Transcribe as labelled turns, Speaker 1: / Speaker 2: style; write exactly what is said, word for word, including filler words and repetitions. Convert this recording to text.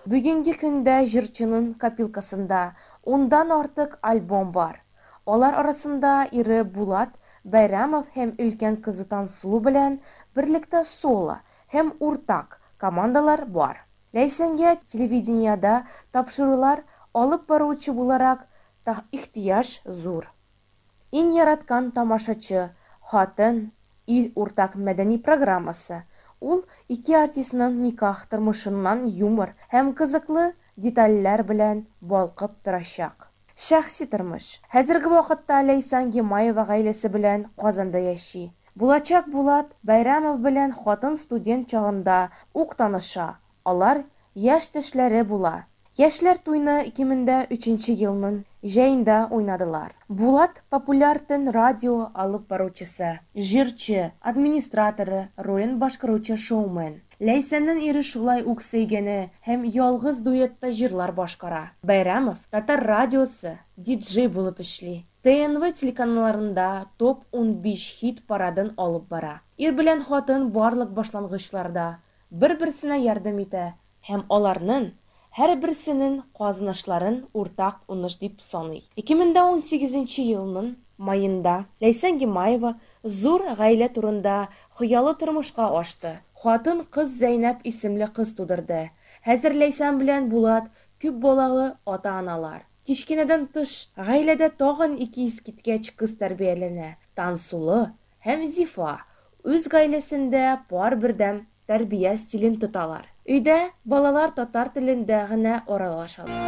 Speaker 1: Бүгенге көндә җырчының копилкасында ондан артык альбом бар. Алар арасында ире Булат Бәйрәмов һәм өлкән кызы Тансылу белән берлектә соло һәм уртак командалар бар. Ләйсәнгә телевидениедә тапшырулар алып баручы буларак та ихтыяҗ зур. Иң яраткан тамашачы хатын ил уртак мәдәни программасы. Ул ике артистның никах тормышыннан юмор һәм кызыклы детальләр белән балкып торачак. Шәхси тормыш. Хәзерге вакытта Ләйсән Гимаева гаиләсе белән Казанда яши. Булачак Булат Бәйрәмов белән хатын студент чагында ук таныша. Алар яшь тешләре була. Яшьләр туйны ике мең өченче елның җәендә уйнадылар. Булат популяр төн радио алып баручысы, җырчы, администраторы, ролен башкаручы шоумен. Ләйсәннең ире шулай ук сөйгәне һәм ялгыз дуэтта җырлар башкара. Бәйрәмов Татар радиосы диджей булып эшли. ТНВ телеканалларында топ ун биш хит парадын алып бара. Ир белән хатын барлык башлангычларда бер-берсенә ярдәм итә һәм аларның һәрберсенең казанышларын уртак уңыш дип саный. ике мең унсигезенче елның маенда Ләйсән Гимаева зур гаилә турында хыялы тормышка ашты. Хатын кыз Зәйнәп исемле кыз тудырды. Хәзер Ләйсән белән Булат күп балалы ата-аналар. Кичкенәдән тыш гаиләдә тагын ике искиткәч кыз тәрбияләнә. Тансылу һәм Зифа үз гаиләсендә пар бердәм тәрбия стилен тоталар. Өйдә балалар татар телендә генә аралашалар.